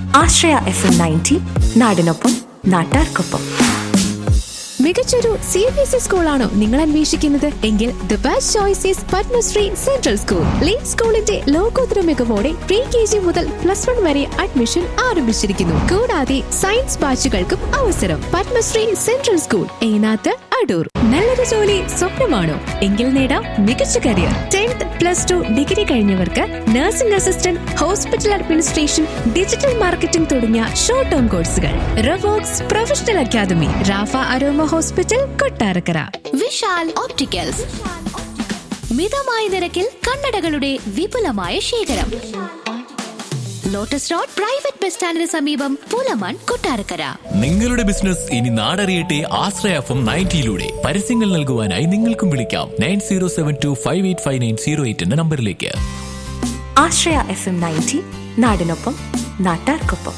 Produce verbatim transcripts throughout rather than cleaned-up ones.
ആശ്രയ F M ninety, നാടിനൊപ്പം നാട്ടാർക്കൊപ്പം. മികച്ചൊരു സി ബി എസ് ഇ സ്കൂളാണോ നിങ്ങൾ അന്വേഷിക്കുന്നത്? എങ്കിൽ the best choice is Padmashri central school. Lead സ്കൂളിന്റെ ലോകോത്തര മികവോടെ പ്രീ കെ ജി മുതൽ പ്ലസ് വൺ വരെ അഡ്മിഷൻ ആരംഭിച്ചിരിക്കുന്നു. കൂടാതെ സയൻസ് ബാച്ചുകൾക്കും അവസരം. Padmashri central school, Enath, Adoor. നല്ലൊരു ജോലി സ്വപ്നമാണോ? എങ്കിൽ നേടാം മികച്ച career. Tenth plus two degree കഴിഞ്ഞവർക്ക് nursing assistant, hospital administration, digital marketing തുടങ്ങിയ ഷോർട്ട് ടേം കോഴ്സുകൾ. റവോക്സ് professional academy, Rafah aroma hospital, Kottarakkara. Vishal opticals, മിതമായ നിരക്കിൽ കണ്ണടകളുടെ വിപുലമായ ശേഖരം. ലോട്ടസ് റോഡ് പ്രൈവറ്റ് ബസ് സ്റ്റാൻഡിന് സമീപം, പൂലമാൻ, കൊട്ടാരക്കര. നിങ്ങളുടെ ബിസിനസ് ഇനി നാടറിയട്ടെ ആശ്രയ എഫ് എം നയൻറ്റിയിലൂടെ. പരസ്യങ്ങൾ നൽകുവാനായി നിങ്ങൾക്കും വിളിക്കാം nine zero seven to five eight five nine zero eight എന്ന നമ്പറിലേക്ക്. ആശ്രയ എഫ് എം നയൻറ്റി, നാടിനൊപ്പം നാട്ടാർക്കൊപ്പം.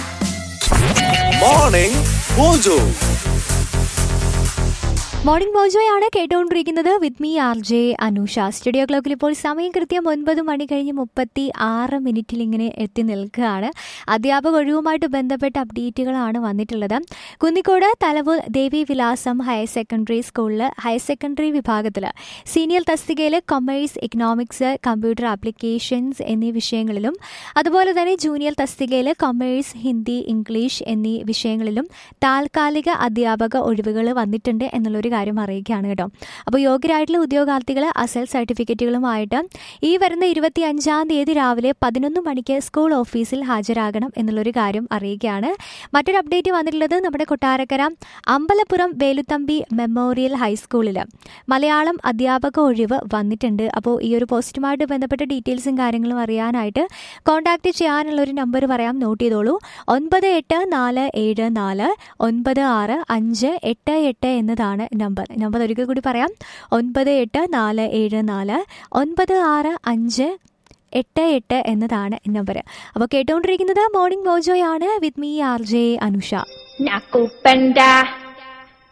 Morning mojo. മോർണിംഗ് മോജോയാണ് കേട്ടുകൊണ്ടിരിക്കുന്നത്. With me R J Anusha. Studio ക്ലോക്കിൽ ഇപ്പോൾ സമയം കൃത്യം ഒൻപത് മണി കഴിഞ്ഞ് മുപ്പത്തി ആറ് മിനിറ്റിൽ ഇങ്ങനെ എത്തി നിൽക്കുകയാണ്. അധ്യാപക ഒഴിവുമായിട്ട് ബന്ധപ്പെട്ട അപ്ഡേറ്റുകളാണ് വന്നിട്ടുള്ളത്. കുന്നിക്കോട് തലവൂർ ദേവി വിലാസം ഹയർ സെക്കൻഡറി സ്കൂളിൽ ഹയർ സെക്കൻഡറി വിഭാഗത്തിൽ സീനിയർ തസ്തികയിൽ കൊമേഴ്സ്, ഇക്കണോമിക്സ്, കമ്പ്യൂട്ടർ ആപ്ലിക്കേഷൻസ് എന്നീ വിഷയങ്ങളിലും, അതുപോലെ തന്നെ ജൂനിയർ തസ്തികയിൽ കൊമേഴ്സ്, ഹിന്ദി, ഇംഗ്ലീഷ് എന്നീ വിഷയങ്ങളിലും താൽക്കാലിക അധ്യാപക ഒഴിവുകൾ വന്നിട്ടുണ്ട് എന്നുള്ളൊരു കാര്യം അറിയിക്കുകയാണ് കേട്ടോ. അപ്പോൾ യോഗ്യരായിട്ടുള്ള ഉദ്യോഗാർത്ഥികൾ അസൽ സർട്ടിഫിക്കറ്റുകളുമായിട്ട് ഈ വരുന്ന ഇരുപത്തി അഞ്ചാം തീയതി രാവിലെ പതിനൊന്ന് മണിക്ക് സ്കൂൾ ഓഫീസിൽ ഹാജരാകണം എന്നുള്ളൊരു കാര്യം അറിയിക്കുകയാണ്. മറ്റൊരു അപ്ഡേറ്റ് വന്നിട്ടുള്ളത് നമ്മുടെ കൊട്ടാരക്കര അമ്പലപ്പുറം വേലുത്തമ്പി മെമ്മോറിയൽ ഹൈസ്കൂളിൽ മലയാളം അധ്യാപക ഒഴിവ് വന്നിട്ടുണ്ട്. അപ്പോൾ ഈ ഒരു പോസ്റ്റുമായിട്ട് ബന്ധപ്പെട്ട ഡീറ്റെയിൽസും കാര്യങ്ങളും അറിയാനായിട്ട് കോൺടാക്ട് ചെയ്യാനുള്ള ഒരു നമ്പർ പറയാം, നോട്ട് ചെയ്തോളൂ. ഒൻപത് എട്ട് നാല് ഏഴ് നാല് ഒൻപത് ആറ് അഞ്ച് എട്ട് എട്ട് എന്നതാണ് നമ്പർ. നമ്പർ ഒരിക്കൽ കൂടി പറയാം, ഒൻപത് എട്ട് നാല് ഏഴ് നാല് ഒൻപത് ആറ് അഞ്ച് എട്ട് എട്ട് എന്നതാണ് നമ്പർ. അപ്പോൾ കേട്ടുകൊണ്ടിരിക്കുന്നത് morning മോജോയാണ് with me R J Anusha. Nakupenda